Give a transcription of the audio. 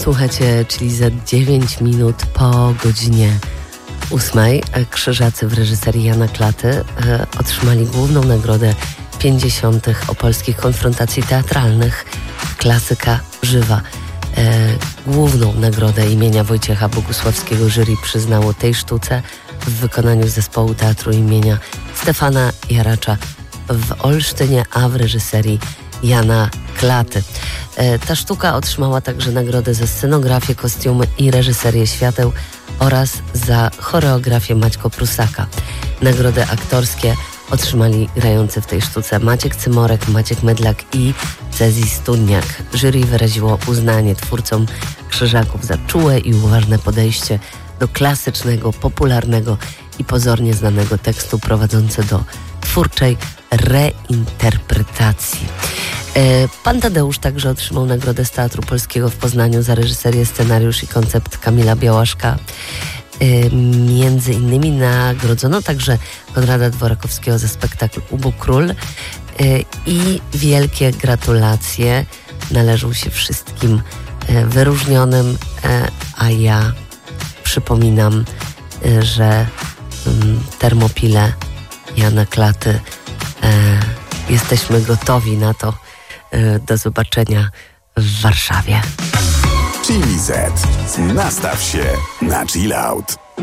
Słuchajcie, czyli za 9 minut po godzinie 8 Krzyżacy w reżyserii Jana Klaty otrzymali główną nagrodę 50. Opolskich Konfrontacji Teatralnych Klasyka Żywa. Główną nagrodę imienia Wojciecha Bogusławskiego jury przyznało tej sztuce w wykonaniu zespołu teatru imienia Stefana Jaracza w Olsztynie, a w reżyserii Jana Klaty. Ta sztuka otrzymała także nagrodę za scenografię, kostiumy i reżyserię świateł oraz za choreografię Maćko Prusaka. Nagrody aktorskie otrzymali grający w tej sztuce Maciek Cymorek, Maciek Medlak i Cezji Studniak. Jury wyraziło uznanie twórcom Krzyżaków za czułe i uważne podejście do klasycznego, popularnego i pozornie znanego tekstu, prowadzące do twórczej reinterpretacji. Pan Tadeusz także otrzymał nagrodę z Teatru Polskiego w Poznaniu za reżyserię, scenariusz i koncept Kamila Białaszka. Między innymi nagrodzono także Konrada Dworakowskiego za spektakl Ubu Król i wielkie gratulacje należą się wszystkim wyróżnionym, a ja przypominam, że Termopile Jana Klaty jesteśmy gotowi na to. Do zobaczenia w Warszawie. Chili Z. Nastaw się na chill out.